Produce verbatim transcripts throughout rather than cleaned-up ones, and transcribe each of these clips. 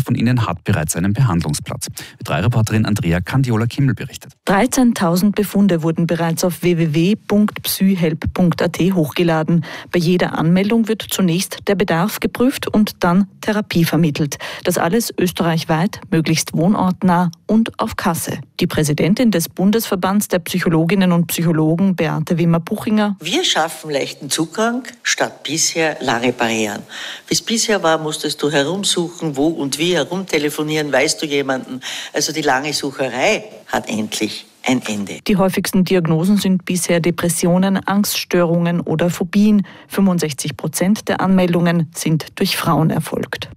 von ihnen hat bereits einen Behandlungsplatz. Wie drei Reporterin Andrea Candiola-Kimmel berichtet. dreizehntausend Befunde wurden bereits auf w w w punkt psyhelp punkt a t hochgeladen. Bei jeder Anmeldung wird zunächst der Bedarf geprüft und dann Therapie vermittelt. Das alles österreichweit, möglichst wohnortnah und auf Kasse. Die Präsidentin des Bundesverbands der Psychologinnen und Psychologen, Beate Wimmer-Buchinger: Wir schaffen leichten Zugang statt bisher lange Barrieren. Wie es bisher war, musstest du herumsuchen, wo und wie, herumtelefonieren, weißt du jemanden. Also die lange Sucherei hat endlich ein Ende. Die häufigsten Diagnosen sind bisher Depressionen, Angststörungen oder Phobien. fünfundsechzig Prozent der Anmeldungen sind durch Frauen erfolgt.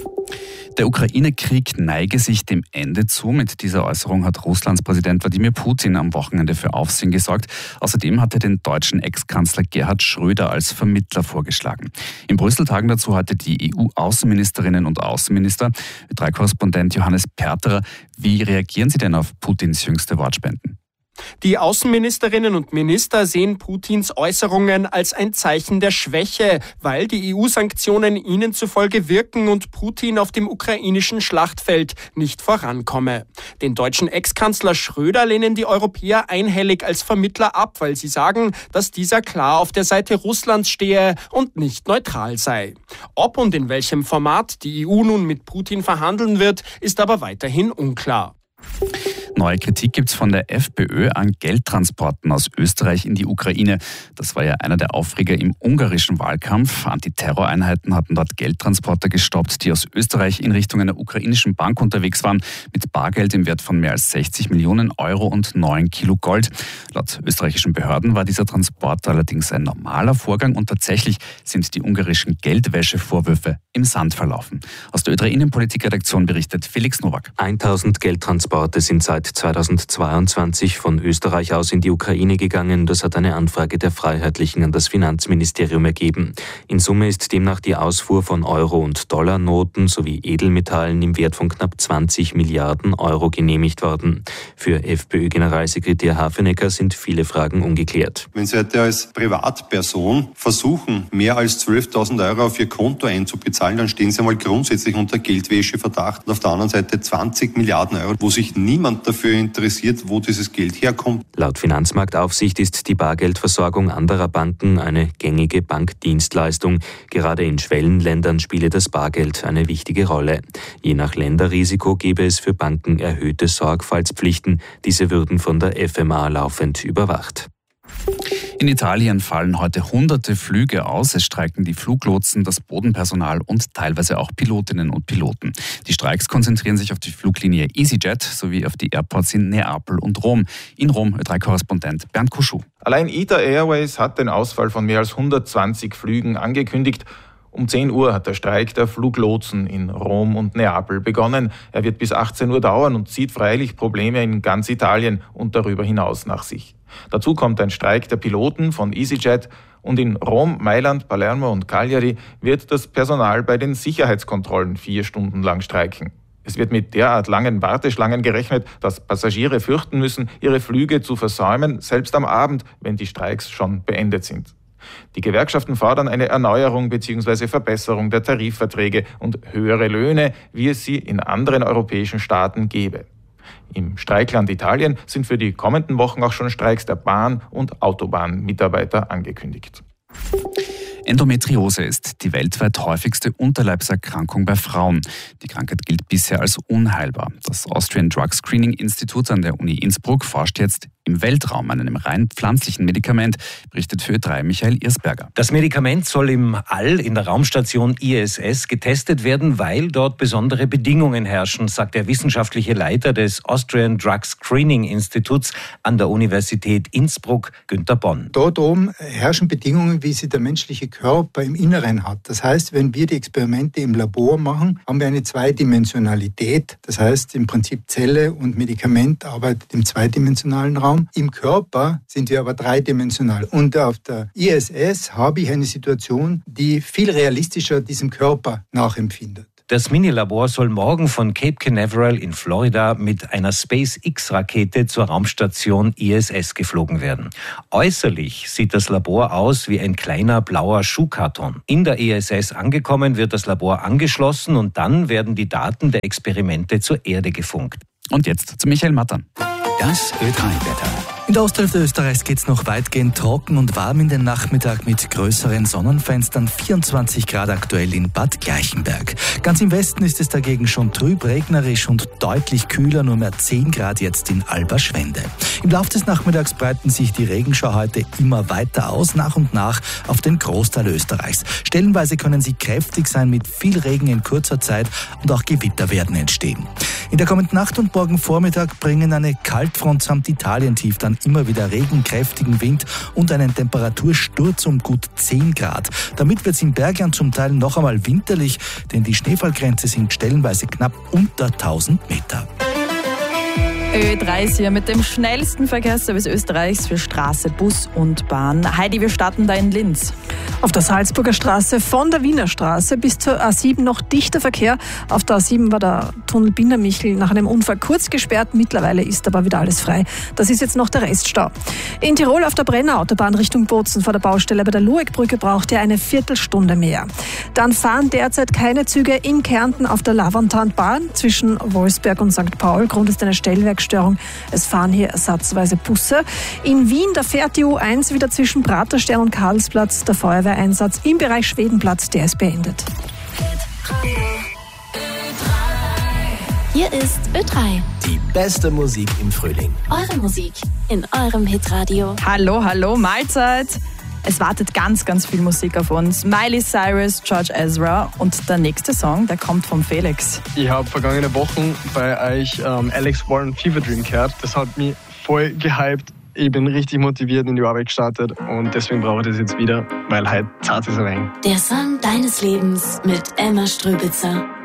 Der Ukraine-Krieg neige sich dem Ende zu. Mit dieser Äußerung hat Russlands Präsident Wladimir Putin am Wochenende für Aufsehen gesorgt. Außerdem hat er den deutschen Ex-Kanzler Gerhard Schröder als Vermittler vorgeschlagen. In Brüssel tagen dazu heute die E U-Außenministerinnen und Außenminister. Ö drei Korrespondent Johannes Perterer, wie reagieren Sie denn auf Putins jüngste Wortspenden? Die Außenministerinnen und Minister sehen Putins Äußerungen als ein Zeichen der Schwäche, weil die E U-Sanktionen ihnen zufolge wirken und Putin auf dem ukrainischen Schlachtfeld nicht vorankomme. Den deutschen Ex-Kanzler Schröder lehnen die Europäer einhellig als Vermittler ab, weil sie sagen, dass dieser klar auf der Seite Russlands stehe und nicht neutral sei. Ob und in welchem Format die E U nun mit Putin verhandeln wird, ist aber weiterhin unklar. Neue Kritik gibt es von der FPÖ an Geldtransporten aus Österreich in die Ukraine. Das war ja einer der Aufreger im ungarischen Wahlkampf. Antiterroreinheiten hatten dort Geldtransporter gestoppt, die aus Österreich in Richtung einer ukrainischen Bank unterwegs waren, mit Bargeld im Wert von mehr als sechzig Millionen Euro und neun Kilo Gold. Laut österreichischen Behörden war dieser Transport allerdings ein normaler Vorgang und tatsächlich sind die ungarischen Geldwäschevorwürfe im Sand verlaufen. Aus der Ö drei Innenpolitik-Redaktion berichtet Felix Nowak. tausend Geldtransporte sind seit zweitausendzweiundzwanzig von Österreich aus in die Ukraine gegangen. Das hat eine Anfrage der Freiheitlichen an das Finanzministerium ergeben. In Summe ist demnach die Ausfuhr von Euro- und Dollarnoten sowie Edelmetallen im Wert von knapp zwanzig Milliarden Euro genehmigt worden. Für FPÖ-Generalsekretär Hafenecker sind viele Fragen ungeklärt. Wenn Sie heute als Privatperson versuchen, mehr als zwölftausend Euro auf Ihr Konto einzubezahlen, dann stehen Sie einmal grundsätzlich unter Geldwäscheverdacht. Und auf der anderen Seite zwanzig Milliarden Euro, wo sich niemand dafür interessiert, wo dieses Geld herkommt. Laut Finanzmarktaufsicht ist die Bargeldversorgung anderer Banken eine gängige Bankdienstleistung. Gerade in Schwellenländern spiele das Bargeld eine wichtige Rolle. Je nach Länderrisiko gebe es für Banken erhöhte Sorgfaltspflichten. Diese würden von der F M A laufend überwacht. In Italien fallen heute hunderte Flüge aus. Es streiken die Fluglotsen, das Bodenpersonal und teilweise auch Pilotinnen und Piloten. Die Streiks konzentrieren sich auf die Fluglinie EasyJet sowie auf die Airports in Neapel und Rom. In Rom Ö drei Korrespondent Bernd Kuschu. Allein ITA Airways hat den Ausfall von mehr als hundertzwanzig Flügen angekündigt. Um zehn Uhr hat der Streik der Fluglotsen in Rom und Neapel begonnen. Er wird bis achtzehn Uhr dauern und zieht freilich Probleme in ganz Italien und darüber hinaus nach sich. Dazu kommt ein Streik der Piloten von EasyJet und in Rom, Mailand, Palermo und Cagliari wird das Personal bei den Sicherheitskontrollen vier Stunden lang streiken. Es wird mit derart langen Warteschlangen gerechnet, dass Passagiere fürchten müssen, ihre Flüge zu versäumen, selbst am Abend, wenn die Streiks schon beendet sind. Die Gewerkschaften fordern eine Erneuerung bzw. Verbesserung der Tarifverträge und höhere Löhne, wie es sie in anderen europäischen Staaten gäbe. Im Streikland Italien sind für die kommenden Wochen auch schon Streiks der Bahn- und Autobahnmitarbeiter angekündigt. Endometriose ist die weltweit häufigste Unterleibserkrankung bei Frauen. Die Krankheit gilt bisher als unheilbar. Das Austrian Drug Screening Institute an der Uni Innsbruck forscht jetzt im Weltraum an einem rein pflanzlichen Medikament, berichtet für Ö drei Michael Irsberger. Das Medikament soll im All in der Raumstation I S S getestet werden, weil dort besondere Bedingungen herrschen, sagt der wissenschaftliche Leiter des Austrian Drug Screening Instituts an der Universität Innsbruck, Günter Bonn. Dort oben herrschen Bedingungen, wie sie der menschliche Körper im Inneren hat. Das heißt, wenn wir die Experimente im Labor machen, haben wir eine Zweidimensionalität. Das heißt, im Prinzip Zelle und Medikament arbeitet im zweidimensionalen Raum. Im Körper sind wir aber dreidimensional. Und auf der I S S habe ich eine Situation, die viel realistischer diesem Körper nachempfindet. Das Minilabor soll morgen von Cape Canaveral in Florida mit einer SpaceX-Rakete zur Raumstation I S S geflogen werden. Äußerlich sieht das Labor aus wie ein kleiner blauer Schuhkarton. In der I S S angekommen wird das Labor angeschlossen und dann werden die Daten der Experimente zur Erde gefunkt. Und jetzt zu Michael Mattern. Das Ö drei Wetter. In der Osthälfte Österreichs geht es noch weitgehend trocken und warm in den Nachmittag mit größeren Sonnenfenstern. vierundzwanzig Grad aktuell in Bad Gleichenberg. Ganz im Westen ist es dagegen schon trüb, regnerisch und deutlich kühler, nur mehr zehn Grad jetzt in Alberschwende. Im Laufe des Nachmittags breiten sich die Regenschauer heute immer weiter aus, nach und nach auf den Großteil Österreichs. Stellenweise können sie kräftig sein mit viel Regen in kurzer Zeit und auch Gewitter werden entstehen. In der kommenden Nacht und morgen Vormittag bringen eine Kaltfront samt Italientief dann immer wieder Regen, kräftigen Wind und einen Temperatursturz um gut zehn Grad. Damit wird es im Bergland zum Teil noch einmal winterlich, denn die Schneefallgrenze sind stellenweise knapp unter tausend Meter. Ö drei ist hier mit dem schnellsten Verkehrsservice Österreichs für Straße, Bus und Bahn. Heidi, wir starten da in Linz. Auf der Salzburger Straße von der Wiener Straße bis zur A sieben noch dichter Verkehr. Auf der A sieben war der Tunnel Bindermichel nach einem Unfall kurz gesperrt. Mittlerweile ist aber wieder alles frei. Das ist jetzt noch der Reststau. In Tirol auf der Brenner Autobahn Richtung Bozen vor der Baustelle bei der Luegbrücke braucht ihr eine Viertelstunde mehr. Dann fahren derzeit keine Züge in Kärnten auf der Lavantanbahn zwischen Wolfsberg und Sankt Paul. Grund ist eine Stellwerkstörung. Es fahren hier ersatzweise Busse. In Wien, da fährt die U eins wieder zwischen Praterstern und Karlsplatz. Der Feuerwehreinsatz im Bereich Schwedenplatz, der ist beendet. Hier ist Ö drei. Die beste Musik im Frühling. Eure Musik in eurem Hitradio. Hallo, hallo, Mahlzeit. Es wartet ganz, ganz viel Musik auf uns. Miley Cyrus, George Ezra und der nächste Song, der kommt vom Felix. Ich habe vergangene Wochen bei euch ähm, Alex Warren Fever Dream gehört. Das hat mich voll gehypt. Ich bin richtig motiviert in die Arbeit gestartet und deswegen brauche ich das jetzt wieder, weil halt zart ist ein wenig. Der Song deines Lebens mit Emma Ströbitzer.